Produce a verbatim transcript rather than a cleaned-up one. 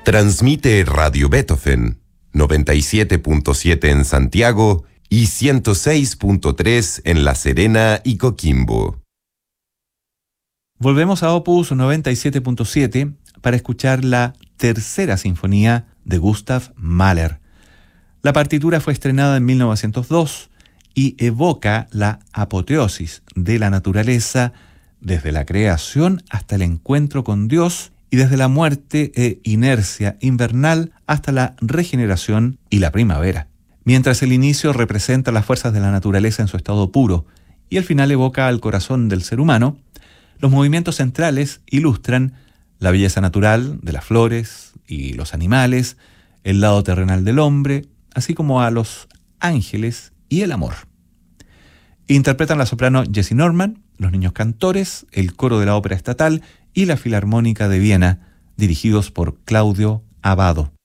Transmite Radio Beethoven, noventa y siete punto siete en Santiago y ciento seis punto tres en La Serena y Coquimbo. Volvemos a Opus noventa y siete punto siete para escuchar la tercera sinfonía de Gustav Mahler. La partitura fue estrenada en mil novecientos dos y evoca la apoteosis de la naturaleza desde la creación hasta el encuentro con Dios y desde la muerte e inercia invernal hasta la regeneración y la primavera. Mientras el inicio representa las fuerzas de la naturaleza en su estado puro y el final evoca al corazón del ser humano, los movimientos centrales ilustran la belleza natural de las flores y los animales, el lado terrenal del hombre, así como a los ángeles y el amor. Interpretan la soprano Jessie Norman, los niños cantores, el coro de la Ópera Estatal y la Filarmónica de Viena, dirigidos por Claudio Abbado.